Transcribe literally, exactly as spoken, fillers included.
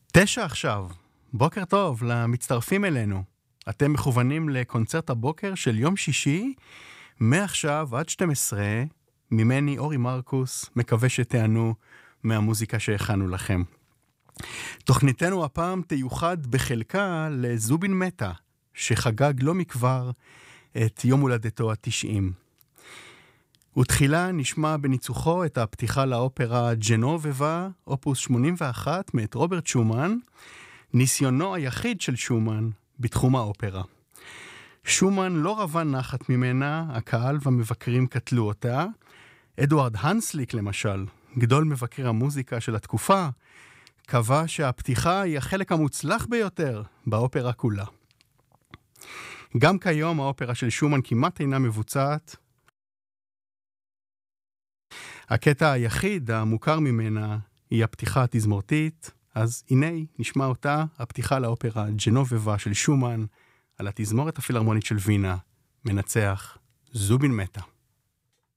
תשע עכשיו, בוקר טוב למצטרפים אלינו. אתם מכוונים לקונצרט הבוקר של יום שישי, מעכשיו עד שתים עשרה, ממני אורי מרקוס, מקווה שתענו מהמוזיקה שהכנו לכם. תוכניתנו הפעם תיוחד בחלקה לזובין מטה, שחגג לא מכבר את יום הולדתו ה-תשעים. ותחילה נשמע בניצוחו את הפתיחה לאופרה ג'נובבה, אופוס שמונים ואחת, מאת רוברט שומן, ניסיונו היחיד של שומן בתחום האופרה. שומן לא רבה נחת ממנה, הקהל והמבקרים קטלו אותה. אדוארד הנסליק למשל, גדול מבקר המוזיקה של התקופה, קבע שהפתיחה היא החלק המוצלח ביותר באופרה כולה. גם כיום האופרה של שומן כמעט אינה מבוצעת. הקטע היחיד המוכר ממנה היא הפתיחה התזמורתית, אז הנה נשמע אותה, הפתיחה לאופרה ג'נובבה של שומן, על התזמורת הפילהרמונית של וינה, מנצח זובין מטה.